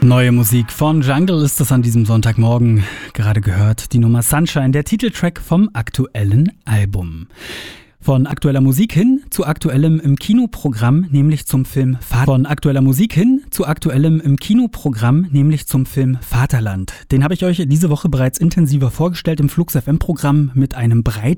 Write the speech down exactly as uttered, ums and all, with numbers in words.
Neue Musik von Jungle ist das an diesem Sonntagmorgen. Gerade gehört die Nummer Sunshine, der Titeltrack vom aktuellen Album. Von aktueller Musik hin zu aktuellem im Kinoprogramm, nämlich zum Film Vater- Von aktueller Musik hin zu aktuellem im Kinoprogramm, nämlich zum Film Vaterland. Den habe ich euch diese Woche bereits intensiver vorgestellt im Flux F M-Programm mit einem breiten